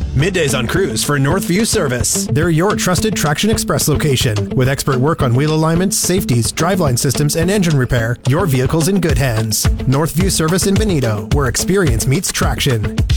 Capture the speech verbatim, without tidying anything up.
Middays on Cruise for Northview Service. They're your trusted Traction Express location. With expert work on wheel alignments, safeties, driveline systems, and engine repair, your vehicle's in good hands. Northview Service in Benito, where experience meets traction.